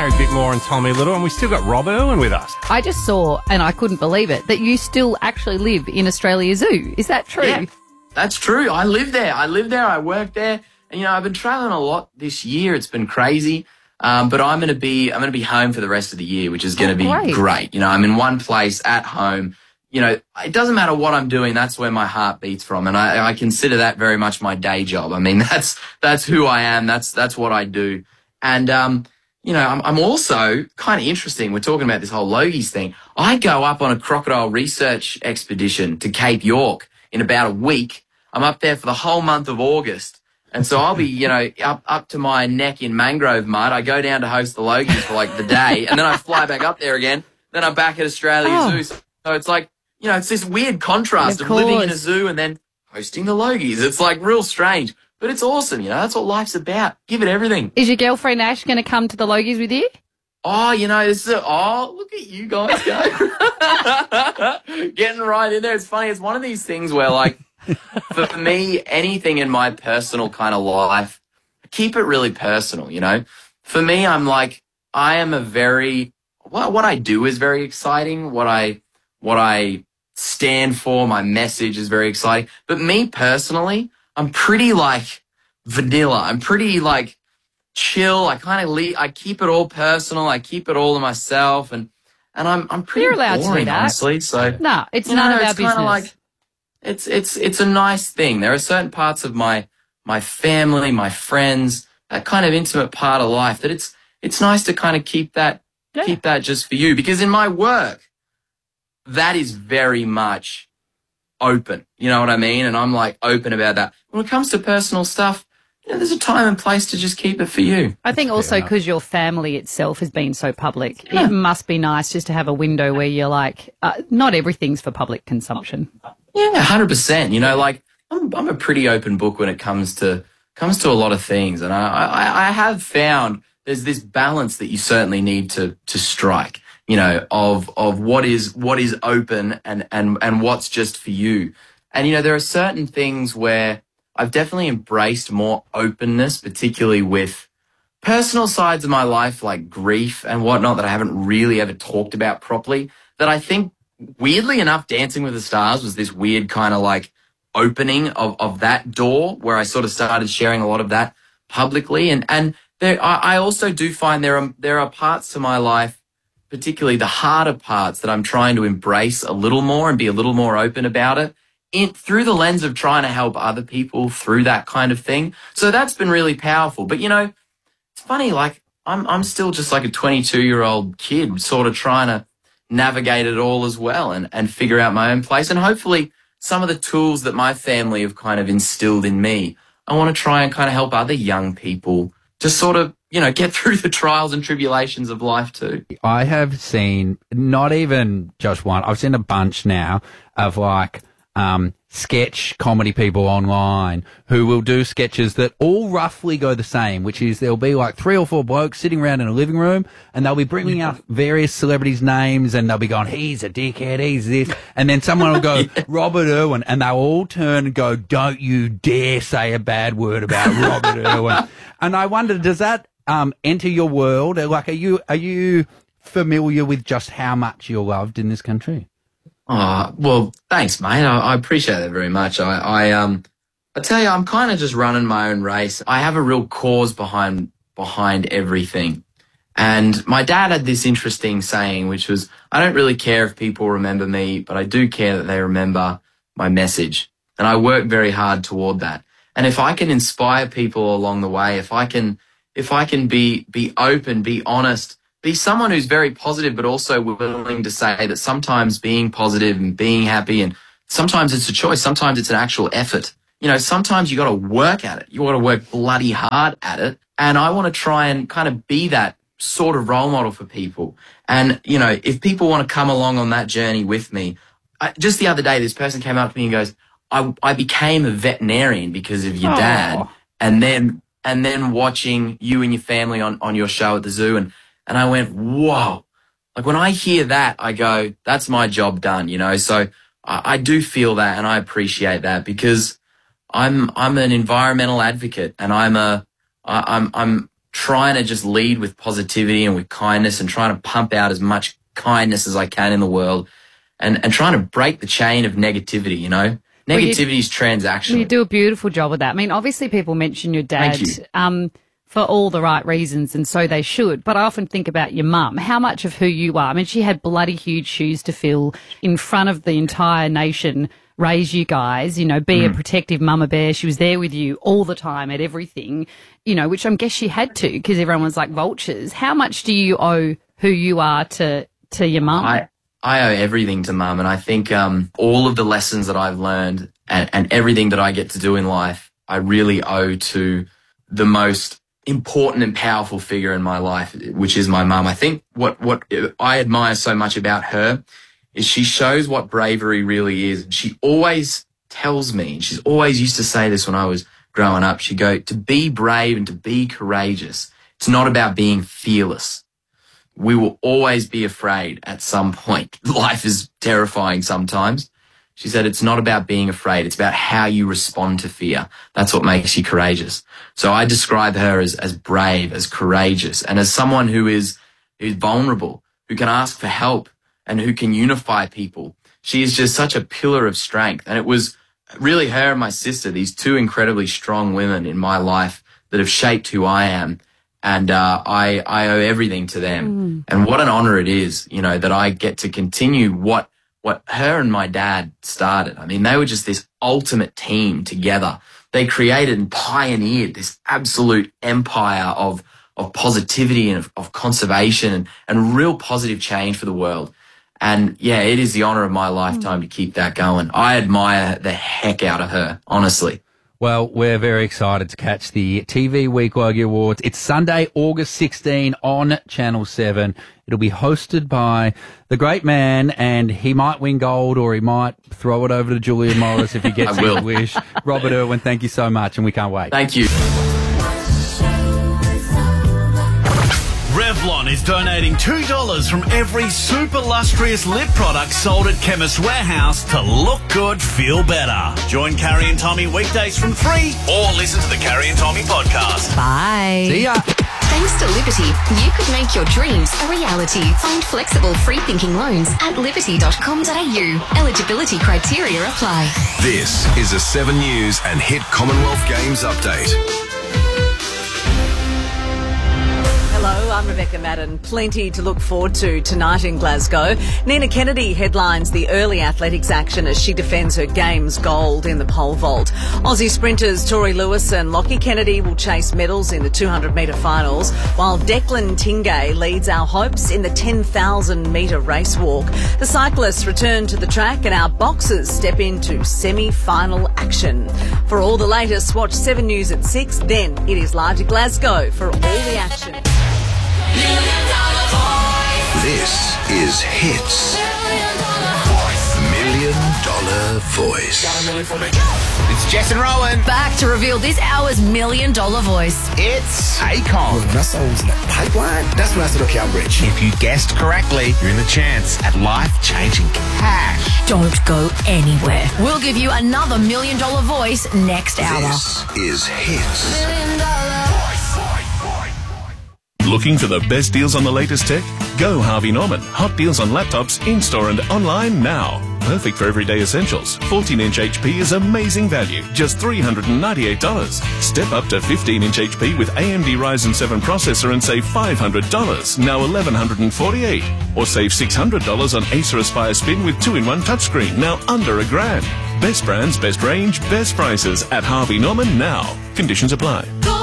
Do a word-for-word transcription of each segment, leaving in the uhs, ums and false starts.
Gary Bickmore and Tommy Little, and we still got Rob Irwin with us. I just saw, and I couldn't believe it, that you still actually live in Australia Zoo. Is that true? Yeah, that's true. I live there. I live there. I work there. And, you know, I've been traveling a lot this year. It's been crazy. Um, but I'm going to be, I'm going to be home for the rest of the year, which is going to oh, be great. great. You know, I'm in one place at home. You know, it doesn't matter what I'm doing. That's where my heart beats from. And I, I consider that very much my day job. I mean, that's, that's who I am. That's, that's what I do. And, um, you know, I'm, I'm also kind of interesting. We're talking about this whole Logies thing. I go up on a crocodile research expedition to Cape York in about a week. I'm up there for the whole month of August. And so I'll be, you know, up, up to my neck in mangrove mud. I go down to host the Logies for like the day, and then I fly back up there again. Then I'm back at Australia Oh. Zoo. So it's like, you know, it's this weird contrast Of of, living in a course. zoo and then hosting the Logies. It's like real strange, but it's awesome. You know, that's what life's about. Give it everything. Is your girlfriend Ash going to come to the Logies with you? Oh, you know, this is a, oh, look at you guys go. Getting right in there. It's funny. It's one of these things where, like, for me, anything in my personal kind of life, keep it really personal, you know? For me, I'm like, I am a very, what, what I do is very exciting. What I, what I stand for, my message is very exciting. But me personally, I'm pretty, like, vanilla. I'm pretty, like, chill. I kind of le- I keep it all personal. I keep it all to myself, and and I'm I'm pretty You're allowed to do boring, that. honestly. So No, it's you none know, of our it's kinda business. like it's it's it's a nice thing. There are certain parts of my my family, my friends, that kind of intimate part of life that it's it's nice to kind of keep that Yeah. keep that just for you, because in my work, that is very much open. You know what I mean? And I'm like open about that. When it comes to personal stuff, you know, there's a time and place to just keep it for you. I think also enough. because your family itself has been so public, Yeah. it must be nice just to have a window where you're like, uh, not everything's for public consumption. Yeah, one hundred percent. You know, like I'm I'm a pretty open book when it comes to comes to a lot of things, and I I, I have found there's this balance that you certainly need to to strike. You know, of of what is what is open and and and what's just for you. And you know, there are certain things where I've definitely embraced more openness, particularly with personal sides of my life, like grief and whatnot, that I haven't really ever talked about properly. That I think, weirdly enough, Dancing with the Stars was this weird kind of like opening of, of that door where I sort of started sharing a lot of that publicly. And, and there, I, I also do find there are, there are parts to my life, particularly the harder parts, that I'm trying to embrace a little more and be a little more open about it, in through the lens of trying to help other people through that kind of thing. So that's been really powerful. But, you know, it's funny, like I'm I'm still just like a twenty-two-year-old kid sort of trying to navigate it all as well and, and figure out my own place. And hopefully some of the tools that my family have kind of instilled in me, I want to try and kind of help other young people to sort of, you know, get through the trials and tribulations of life too. I have seen not even just one, I've seen a bunch now of like um, sketch comedy people online who will do sketches that all roughly go the same, which is there'll be like three or four blokes sitting around in a living room and they'll be bringing out various celebrities' names and they'll be going, he's a dickhead, he's this. And then someone will go, yeah. Robert Irwin, and they'll all turn and go, don't you dare say a bad word about Robert Irwin. And I wonder, does that um, enter your world? Like, are you, are you familiar with just how much you're loved in this country? Oh, well, thanks, mate. I, I appreciate that very much. I, I, um, I tell you, I'm kind of just running my own race. I have a real cause behind, behind everything. And my dad had this interesting saying, which was, I don't really care if people remember me, but I do care that they remember my message. And I work very hard toward that. And if I can inspire people along the way, if I can, if I can be, be open, be honest, be someone who's very positive, but also willing to say that sometimes being positive and being happy, and sometimes it's a choice, sometimes it's an actual effort. You know, sometimes you got to work at it. You got to work bloody hard at it. And I want to try and kind of be that sort of role model for people. And, you know, if people want to come along on that journey with me, I, just the other day, this person came up to me and goes, I, I became a veterinarian because of your Aww. dad. And then, and then watching you and your family on, on your show at the zoo. And, And I went, whoa. Like when I hear that, I go, that's my job done, you know? So I, I do feel that and I appreciate that because I'm, I'm an environmental advocate and I'm a, I, I'm, I'm trying to just lead with positivity and with kindness and trying to pump out as much kindness as I can in the world and, and trying to break the chain of negativity, you know? Negativity is transactional. Well, you do a beautiful job of that. I mean, obviously people mention your dad Thank you. um, for all the right reasons, and so they should. But I often think about your mum, how much of who you are. I mean, she had bloody huge shoes to fill in front of the entire nation, raise you guys, you know, be mm. a protective mama bear. She was there with you all the time at everything, you know, which I guess she had to because everyone was like vultures. How much do you owe who you are to, to your mum? I, I owe everything to mum, and I think um, all of the lessons that I've learned and, and everything that I get to do in life, I really owe to the most important and powerful figure in my life, which is my mum. I think what, what I admire so much about her is she shows what bravery really is. She always tells me, and she's always used to say this when I was growing up, she'd go, to be brave and to be courageous, it's not about being fearless. We will always be afraid at some point. Life is terrifying sometimes. She said, it's not about being afraid. It's about how you respond to fear. That's what makes you courageous. So I describe her as, as brave, as courageous, and as someone who is, who's vulnerable, who can ask for help and who can unify people. She is just such a pillar of strength. And it was really her and my sister, these two incredibly strong women in my life that have shaped who I am. And uh, I, I owe everything to them. Mm. And what an honor it is, you know, that I get to continue what what her and my dad started. I mean, they were just this ultimate team together. They created and pioneered this absolute empire of of positivity and of, of conservation and, and real positive change for the world. And, yeah, it is the honor of my lifetime mm. to keep that going. I admire the heck out of her, honestly. Well, we're very excited to catch the T V Week Waggy Awards. It's Sunday, August sixteenth on Channel seven. It'll be hosted by the great man, and he might win gold or he might throw it over to Julian Morris if he gets his wish. Robert Irwin, thank you so much, and we can't wait. Thank you. Revlon is donating two dollars from every super lustrous lip product sold at Chemist Warehouse to look good, feel better. Join Carrie and Tommy weekdays from three or listen to the Carrie and Tommy podcast. Bye. See ya. Thanks to Liberty, you could make your dreams a reality. Find flexible, free-thinking loans at liberty dot com dot a u. Eligibility criteria apply. This is a seven News and Hit Commonwealth Games update. Hello, I'm Rebecca Madden. Plenty to look forward to tonight in Glasgow. Nina Kennedy headlines the early athletics action as she defends her games gold in the pole vault. Aussie sprinters Tori Lewis and Lockie Kennedy will chase medals in the two hundred metre finals, while Declan Tingay leads our hopes in the ten thousand metre race walk. The cyclists return to the track and our boxers step into semi-final action. For all the latest, watch seven News at six. Then it is live to Glasgow for all the action. This is Hits Million Dollar Voice. It's Jess and Rowan. Back to reveal this hour's million dollar voice. It's Akon. When I saw it was in that pipeline, that's when I said, okay, I'm rich. If you guessed correctly, you're in the chance at life-changing cash. Don't go anywhere. We'll give you another million dollar voice next hour. This is Hits. Million dollar. Looking for the best deals on the latest tech? Go Harvey Norman. Hot deals on laptops in-store and online now. Perfect for everyday essentials. fourteen inch H P is amazing value, just three hundred ninety-eight dollars. Step up to fifteen inch H P with A M D Ryzen seven processor and save five hundred dollars, now eleven forty-eight dollars. Or save six hundred dollars on Acer Aspire Spin with two in one touchscreen, now under a grand. Best brands, best range, best prices at Harvey Norman now. Conditions apply.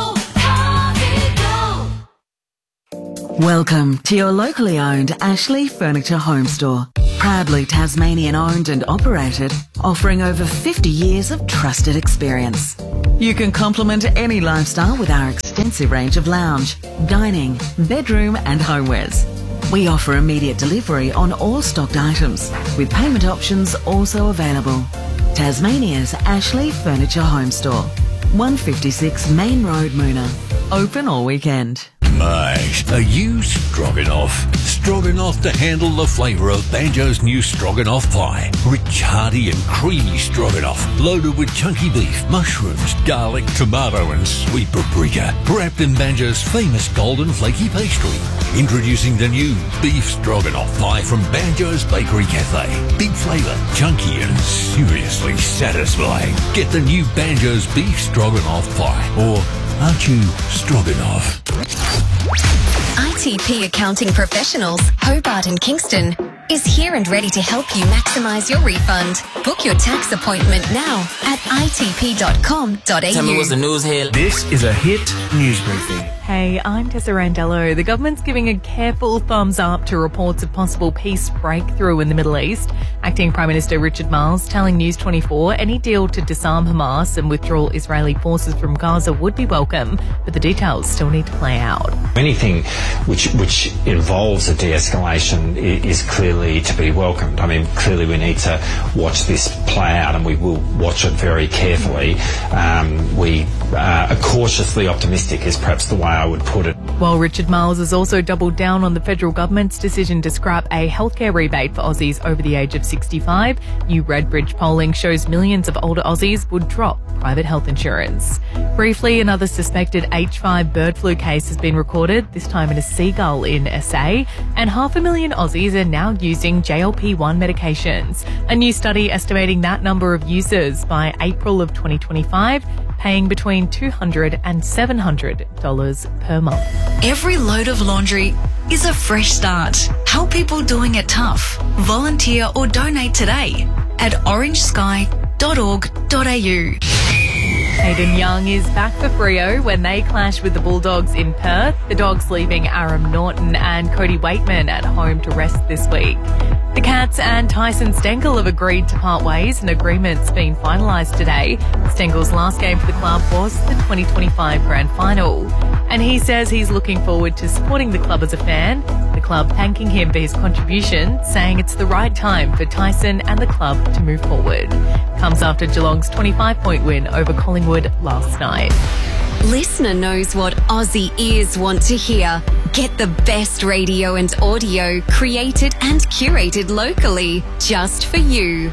Welcome to your locally owned Ashley Furniture Home Store. Proudly Tasmanian owned and operated, offering over fifty years of trusted experience. You can complement any lifestyle with our extensive range of lounge, dining, bedroom and homewares. We offer immediate delivery on all stocked items, with payment options also available. Tasmania's Ashley Furniture Home Store, one fifty-six Main Road, Moona. Open all weekend. My, are you stroganoff? Stroganoff to handle the flavour of Banjo's new stroganoff pie. Rich, hearty and creamy stroganoff, loaded with chunky beef, mushrooms, garlic, tomato and sweet paprika, wrapped in Banjo's famous golden flaky pastry. Introducing the new beef stroganoff pie from Banjo's Bakery Cafe. Big flavour, chunky and seriously satisfying. Get the new Banjo's beef stroganoff pie. Or aren't you stroganoff? I T P Accounting Professionals, Hobart and Kingston, is here and ready to help you maximise your refund. Book your tax appointment now at I T P dot com dot A U. Tell me what's the news here. This is a Hit News Briefing. Hey, I'm Tessa Randello. The government's giving a careful thumbs up to reports of possible peace breakthrough in the Middle East. Acting Prime Minister Richard Marles telling News twenty-four any deal to disarm Hamas and withdraw Israeli forces from Gaza would be welcome, but the details still need to play out. Anything which which involves a de-escalation is clearly to be welcomed. I mean, clearly we need to watch this play out, and we will watch it very carefully. Um, we uh, are cautiously optimistic is perhaps the way I would put it. While Richard Marles has also doubled down on the federal government's decision to scrap a healthcare rebate for Aussies over the age of sixty-five, new Redbridge polling shows millions of older Aussies would drop private health insurance. Briefly, another suspected H five bird flu case has been recorded, this time in a seagull in S A, and half a million Aussies are now using J L P one medications. A new study estimating that number of users by April of twenty twenty-five, paying between two hundred dollars and seven hundred dollars per month. Every load of laundry is a fresh start. Help people doing it tough. Volunteer or donate today at orange sky dot org dot A U. Hayden Young is back for Freo when they clash with the Bulldogs in Perth. The Dogs leaving Aram Norton and Cody Waitman at home to rest this week. The Cats and Tyson Stengel have agreed to part ways. An agreement's been finalised today. Stengel's last game for the club was the twenty twenty-five Grand Final. And he says he's looking forward to supporting the club as a fan. The club thanking him for his contribution, saying it's the right time for Tyson and the club to move forward. Comes after Geelong's twenty-five point win over Collingwood last night. Listener knows what Aussie ears want to hear. Get the best radio and audio created and curated locally just for you.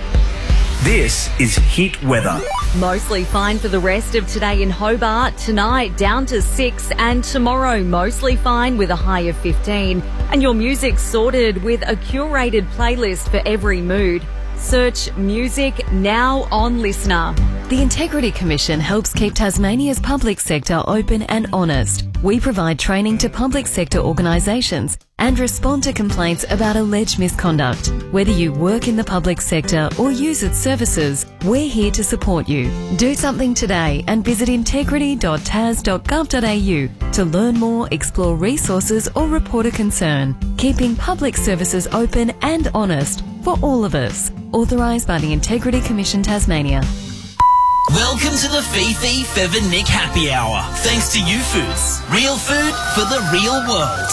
This is Hit Weather. Mostly fine for the rest of today in Hobart. Tonight down to six, and tomorrow mostly fine with a high of fifteen. And your music sorted with a curated playlist for every mood. Search music now on Listener. The Integrity Commission helps keep Tasmania's public sector open and honest. We provide training to public sector organisations and respond to complaints about alleged misconduct. Whether you work in the public sector or use its services, we're here to support you. Do something today and visit integrity dot tas dot gov dot A U to learn more, explore resources or report a concern. Keeping public services open and honest for all of us. Authorised by the Integrity Commission Tasmania. Welcome to the Fifi Feather Nick Happy Hour. Thanks to YouFoods. Real food for the real world.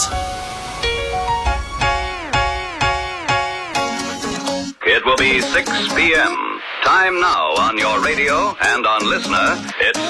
It will be six p.m. Time now on your radio and on Listener. It's